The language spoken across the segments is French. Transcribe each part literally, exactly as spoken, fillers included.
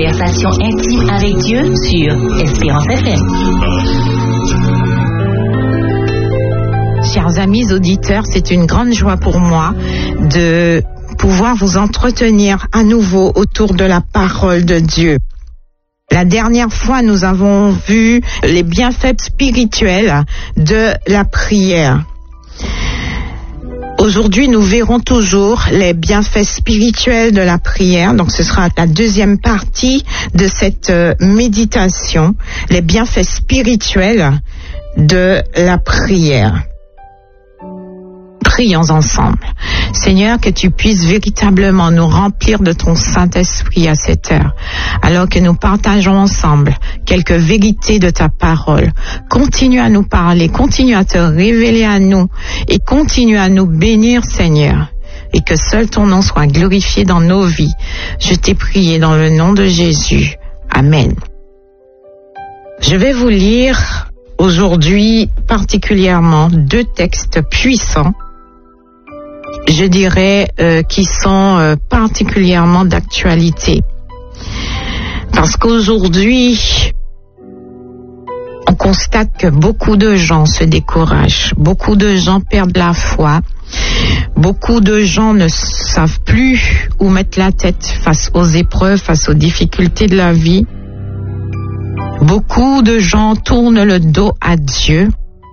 conversation intime avec Dieu sur Espérance F M. Chers amis auditeurs, c'est une grande joie pour moi de pouvoir vous entretenir à nouveau autour de la parole de Dieu. La dernière fois, nous avons vu les bienfaits spirituels de la prière. Aujourd'hui, nous verrons toujours les bienfaits spirituels de la prière. Donc, ce sera la deuxième partie de cette euh, méditation, les bienfaits spirituels de la prière. Prions ensemble. Seigneur, que tu puisses véritablement nous remplir de ton Saint-Esprit à cette heure, alors que nous partageons ensemble quelques vérités de ta parole. Continue à nous parler, continue à te révéler à nous et continue à nous bénir, Seigneur, et que seul ton nom soit glorifié dans nos vies. Je t'ai prié dans le nom de Jésus. Amen. Je vais vous lire aujourd'hui particulièrement deux textes puissants, je dirais, euh, qui sont euh, particulièrement d'actualité. Parce qu'aujourd'hui, on constate que beaucoup de gens se découragent, beaucoup de gens perdent la foi, beaucoup de gens ne savent plus où mettre la tête face aux épreuves, face aux difficultés de la vie. Beaucoup de gens tournent le dos à Dieu.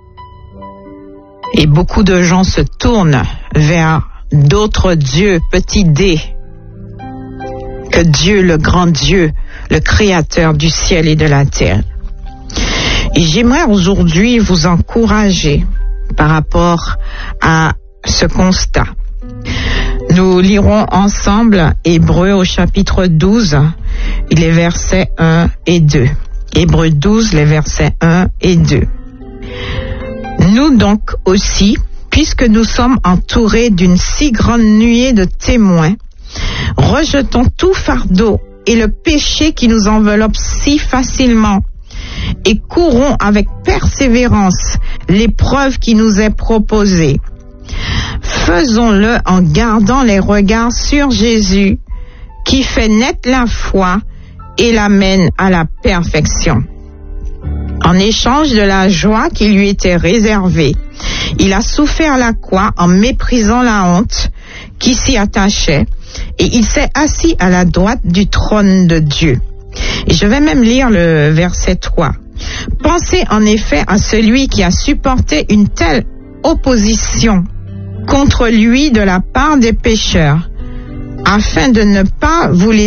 Et beaucoup de gens se tournent vers d'autres dieux, petits d, que Dieu, le grand Dieu, le créateur du ciel et de la terre. Et j'aimerais aujourd'hui vous encourager par rapport à ce constat. Nous lirons ensemble Hébreux au chapitre douze, les versets un et deux. Hébreux douze, les versets un et deux. Nous donc aussi, puisque nous sommes entourés d'une si grande nuée de témoins, rejetons tout fardeau et le péché qui nous enveloppe si facilement et courons avec persévérance l'épreuve qui nous est proposée. Faisons-le en gardant les regards sur Jésus, qui fait naître la foi et l'amène à la perfection. En échange de la joie qui lui était réservée, il a souffert la croix en méprisant la honte qui s'y attachait, et il s'est assis à la droite du trône de Dieu. Et je vais même lire le verset trois. Pensez en effet à celui qui a supporté une telle opposition contre lui de la part des pécheurs, afin de ne pas vous laisser